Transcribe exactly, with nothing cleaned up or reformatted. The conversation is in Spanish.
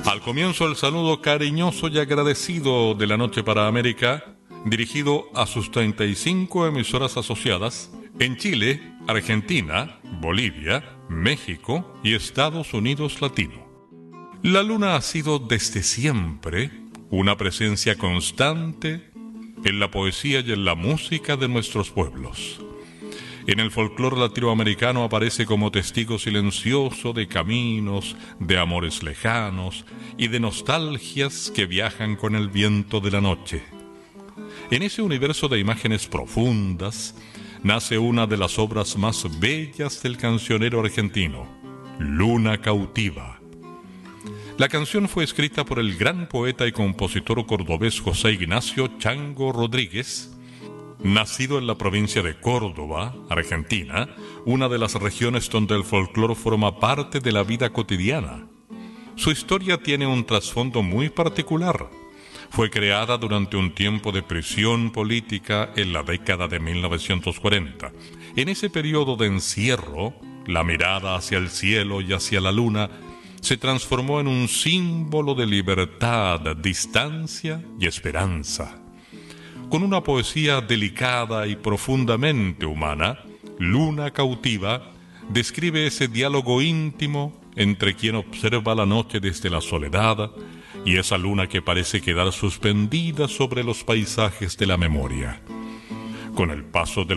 Al comienzo el saludo cariñoso y agradecido de La Noche para América, dirigido a sus treinta y cinco emisoras asociadas en Chile, Argentina, Bolivia, México y Estados Unidos Latino. La luna ha sido desde siempre una presencia constante en la poesía y en la música de nuestros pueblos. En el folclore latinoamericano aparece como testigo silencioso de caminos, de amores lejanos y de nostalgias que viajan con el viento de la noche. En ese universo de imágenes profundas nace una de las obras más bellas del cancionero argentino, Luna Cautiva. La canción fue escrita por el gran poeta y compositor cordobés José Ignacio Chango Rodríguez, nacido en la provincia de Córdoba, Argentina, una de las regiones donde el folclore forma parte de la vida cotidiana. Su historia tiene un trasfondo muy particular. Fue creada durante un tiempo de prisión política en la década de mil novecientos cuarenta. En ese periodo de encierro, la mirada hacia el cielo y hacia la luna se transformó en un símbolo de libertad, distancia y esperanza. Con una poesía delicada y profundamente humana, Luna Cautiva describe ese diálogo íntimo entre quien observa la noche desde la soledad y esa luna que parece quedar suspendida sobre los paisajes de la memoria. Con el paso de